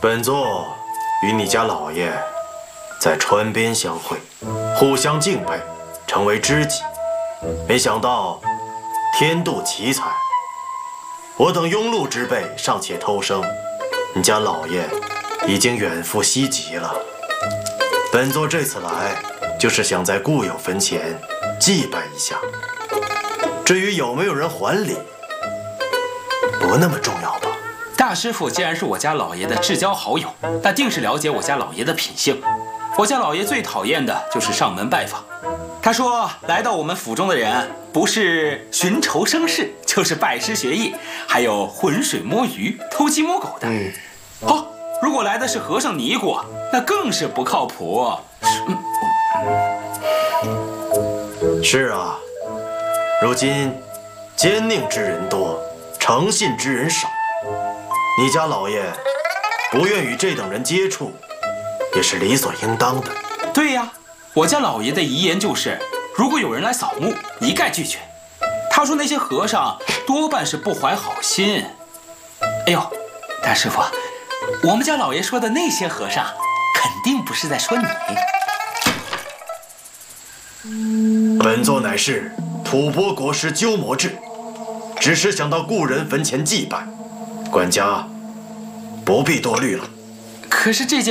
本座与你家老爷在川边相会，互相敬佩，成为知己。没想到天妒奇才，我等庸碌之辈尚且偷生，你家老爷已经远赴西极了。本座这次来，就是想在故友坟前祭拜一下。至于有没有人还礼，不那么重要吧。 大师傅既然是我家老爷的至交好友，那定是了解我家老爷的品性。我家老爷最讨厌的就是上门拜访。他说，来到我们府中的人，不是寻仇生事，就是拜师学艺，还有浑水摸鱼、偷鸡摸狗的。如果来的是和尚尼姑，那更是不靠谱。 是啊，如今奸佞之人多，诚信之人少。你家老爷不愿与这等人接触，也是理所应当的。 对呀，我家老爷的遗言就是，如果有人来扫墓，一概拒绝。他说那些和尚多半是不怀好心。哎呦，大师傅，我们家老爷说的那些和尚，肯定不是在说你。 本座乃是吐蕃国师鸠摩智，只是想到故人坟前祭拜，管家不必多虑了。 可是这件